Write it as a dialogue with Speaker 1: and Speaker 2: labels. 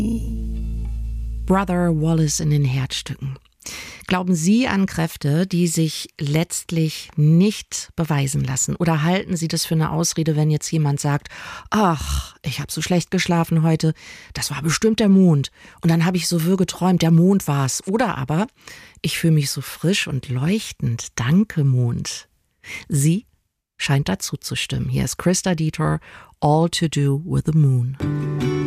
Speaker 1: Brother Wallace in den Herzstücken. Glauben Sie an Kräfte, die sich letztlich nicht beweisen lassen? Oder halten Sie das für eine Ausrede, wenn jetzt jemand sagt, ach, ich habe so schlecht geschlafen heute, das war bestimmt der Mond. Und dann habe ich so wirr geträumt, der Mond war's. Oder aber, ich fühle mich so frisch und leuchtend, danke Mond. Sie scheint dazu zu stimmen. Hier ist Christa Dieter, All to Do with the Moon.